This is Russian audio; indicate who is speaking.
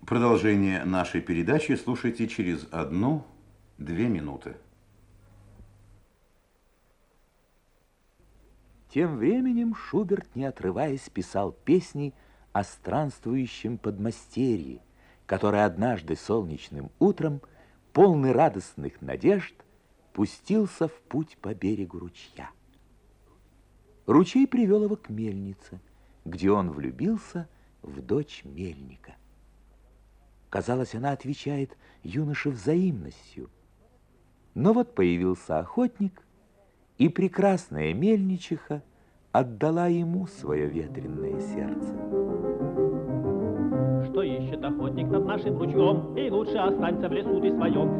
Speaker 1: Продолжение нашей передачи слушайте через 1-2 минуты.
Speaker 2: Тем временем Шуберт, не отрываясь, писал песни о странствующем подмастерье, который однажды солнечным утром, полный радостных надежд, пустился в путь по берегу ручья. Ручей привел его к мельнице, где он влюбился в дочь мельника. Казалось, она отвечает юноше взаимностью. Но вот появился охотник, и прекрасная мельничиха отдала ему свое ветреное сердце.
Speaker 3: Что ищет охотник над нашим ручьем? И лучше останься в лесу ты своем.